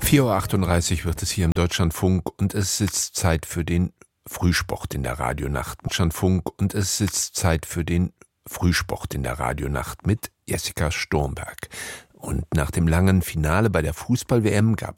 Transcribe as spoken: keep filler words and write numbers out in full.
vier Uhr achtunddreißig wird es hier im Deutschlandfunk und es ist Zeit für den Frühsport in der Radionacht. Deutschlandfunk und es ist Zeit für den Frühsport in der Radionacht mit Jessica Sturmberg. Und nach dem langen Finale bei der Fußball-W M gab